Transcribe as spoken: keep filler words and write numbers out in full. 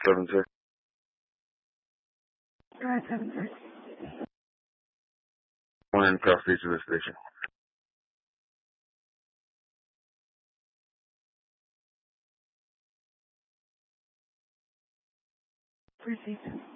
seven six. Drive seven six. One in custody to the station. Proceed.